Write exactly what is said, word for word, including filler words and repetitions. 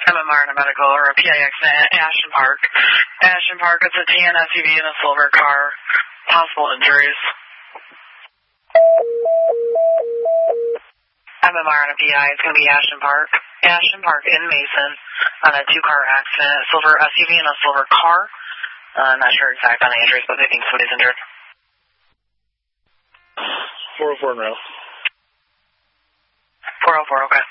M M R and a medical or a P I X at Ashton Park. Ashton Park, it's a tan S U V and a silver car. Possible injuries. M M R and a P I, it's going to be Ashton Park. Ashton Park in Mason on a two-car accident, a silver S U V and a silver car. Uh, I'm not sure exact on the injuries, but they think somebody's injured. four oh four in rail. four oh four, okay.